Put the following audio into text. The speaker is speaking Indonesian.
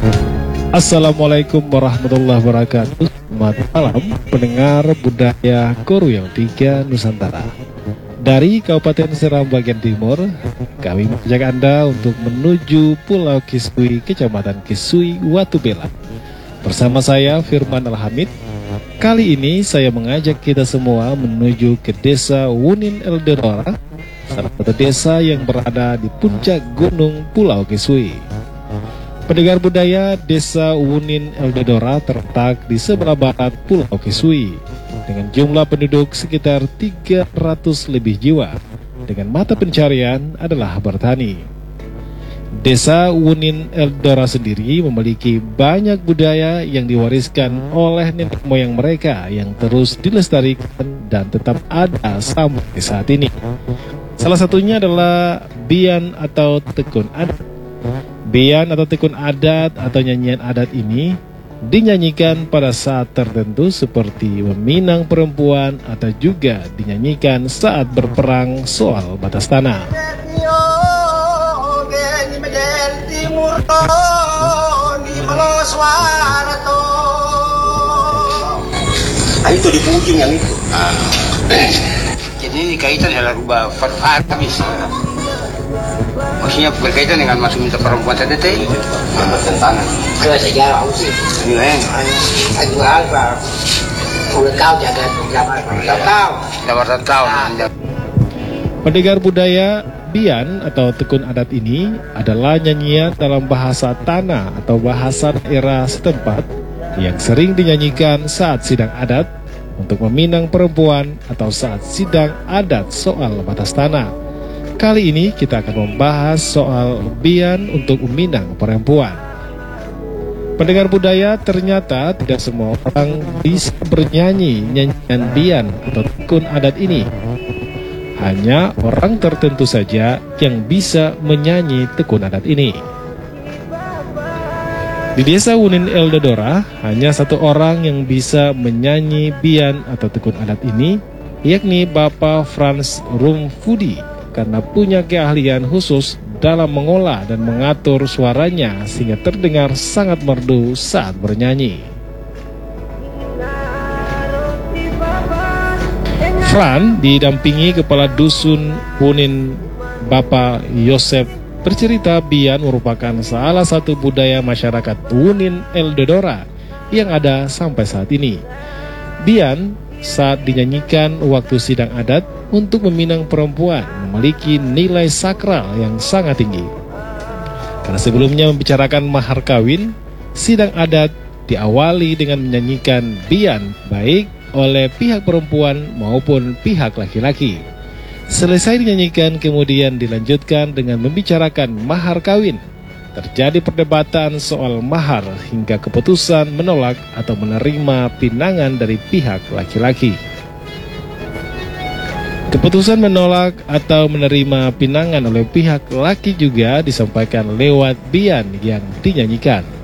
Assalamualaikum warahmatullahi wabarakatuh. Selamat malam pendengar budaya Koruyong 3 Nusantara. Dari Kabupaten Seram bagian timur, kami mengajak Anda untuk menuju Pulau Kisui, Kecamatan Kisui, Watubela. Bersama saya Firman Alhamid. Kali ini saya mengajak kita semua menuju ke Desa Wunin Eldedora, salah satu desa yang berada di puncak gunung Pulau Kisui. Pendengar budaya, Desa Wunin Eldedora terletak di sebelah barat Pulau Kisui dengan jumlah penduduk sekitar 300 lebih jiwa, dengan mata pencarian adalah bertani. Desa Wunin Eldedora sendiri memiliki banyak budaya yang diwariskan oleh nenek moyang mereka yang terus dilestarikan dan tetap ada sampai saat ini. Salah satunya adalah bian atau tekun adat. Bian atau tekun adat atau nyanyian adat ini dinyanyikan pada saat tertentu seperti meminang perempuan atau juga dinyanyikan saat berperang soal batas tanah. Itu di ujung yang itu. Jadi ini kaitan adalah rubah habis. Maksudnya berkaitan dengan masuk minta perempuan saja teh. Tantangan. Kalau sejarah sih. Ini aku apa? Udah tahu jaga tahu. Pendengar budaya, bian atau tekun adat ini adalah nyanyian dalam bahasa tanah atau bahasa daerah setempat yang sering dinyanyikan saat sidang adat untuk meminang perempuan atau saat sidang adat soal batas tanah. Kali ini kita akan membahas soal bian untuk meminang perempuan. Pendengar budaya, ternyata tidak semua orang bisa bernyanyi nyanyian bian atau tekun adat ini. Hanya orang tertentu saja yang bisa menyanyi tekun adat ini. Di Desa Wunin Eldedora, hanya satu orang yang bisa menyanyi bian atau tekun adat ini, yakni Bapak Frans Rumfudi, karena punya keahlian khusus dalam mengolah dan mengatur suaranya sehingga terdengar sangat merdu saat bernyanyi. Fran didampingi Kepala Dusun Wunin Bapak Yosep bercerita bian merupakan salah satu budaya masyarakat Wunin Eldedora yang ada sampai saat ini. Bian saat dinyanyikan waktu sidang adat untuk meminang perempuan memiliki nilai sakral yang sangat tinggi. Karena sebelumnya membicarakan mahar kawin, sidang adat diawali dengan menyanyikan bian baik oleh pihak perempuan maupun pihak laki-laki. Selesai dinyanyikan kemudian dilanjutkan dengan membicarakan mahar kawin. Terjadi perdebatan soal mahar hingga keputusan menolak atau menerima pinangan dari pihak laki-laki. Keputusan menolak atau menerima pinangan oleh pihak laki juga disampaikan lewat bian yang dinyanyikan.